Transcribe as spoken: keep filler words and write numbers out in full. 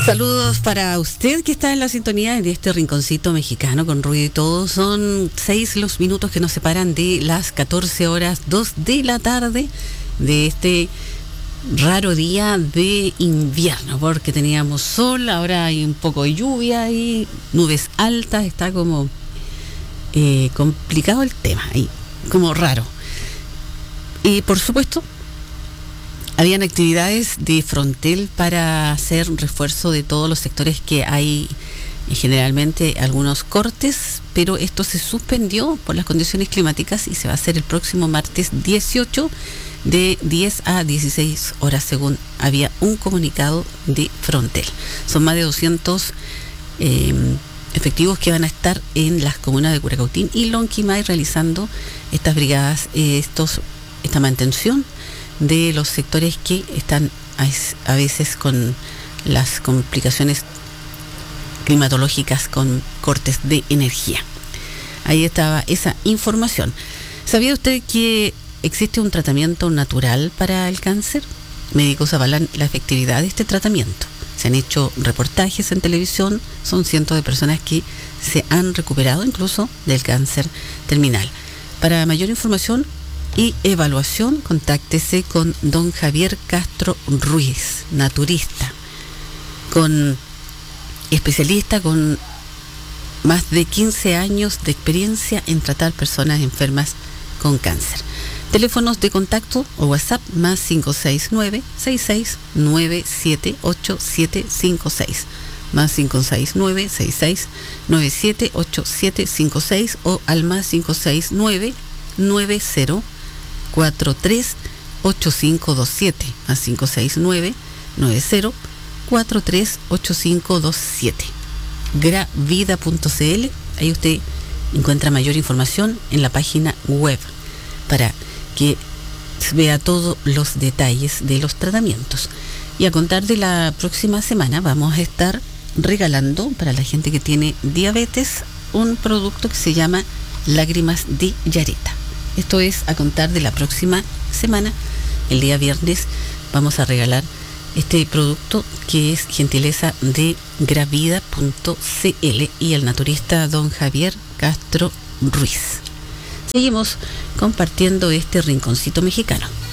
Saludos para usted que está en la sintonía en este rinconcito mexicano con ruido y todo. Son seis los minutos que nos separan de las catorce horas, dos de la tarde de este raro día de invierno, porque teníamos sol, ahora hay un poco de lluvia y nubes altas, está como eh, complicado el tema, ahí, como raro. Y por supuesto, habían actividades de Frontel para hacer un refuerzo de todos los sectores que hay, y generalmente algunos cortes, pero esto se suspendió por las condiciones climáticas y se va a hacer el próximo martes dieciocho de diez a dieciséis horas, según había un comunicado de Frontel. Son más de doscientos eh, efectivos que van a estar en las comunas de Curacautín y Lonquimay realizando estas brigadas, eh, estos, esta mantención de los sectores que están a veces con las complicaciones climatológicas con cortes de energía. Ahí estaba esa información. ¿Sabía usted que existe un tratamiento natural para el cáncer? Médicos avalan la efectividad de este tratamiento. Se han hecho reportajes en televisión, son cientos de personas que se han recuperado incluso del cáncer terminal. Para mayor información y evaluación, contáctese con don Javier Castro Ruiz, naturista, con especialista con más de quince años de experiencia en tratar personas enfermas con cáncer. Teléfonos de contacto o WhatsApp más cinco seis nueve, seis seis nueve siete ocho siete cinco seis, más cinco seis nueve, seis seis nueve siete ocho siete cinco seis o al más cinco seis nueve, nueve cero cuatro tres ocho cinco dos siete, más cinco seis nueve, nueve cero cuatro tres ocho cinco dos siete. gravida punto c l, ahí usted encuentra mayor información en la página web para que vea todos los detalles de los tratamientos. Y a contar de la próxima semana vamos a estar regalando para la gente que tiene diabetes un producto que se llama Lágrimas de Yareta. Esto es a contar de la próxima semana. El día viernes vamos a regalar este producto que es gentileza de gravida punto c l y el naturista don Javier Castro Ruiz. Seguimos compartiendo este rinconcito mexicano.